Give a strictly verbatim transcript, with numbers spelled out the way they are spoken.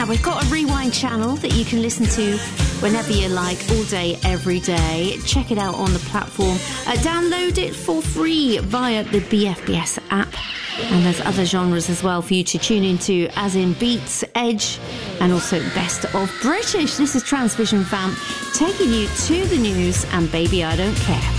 Yeah, we've got a rewind channel that you can listen to whenever you like, all day, every day. Check it out on the platform. Uh, download it for free via the B F B S app. And there's other genres as well for you to tune into, as in Beats, Edge, and also Best of British. This is Transvision Fam taking you to the news, and baby, I don't care.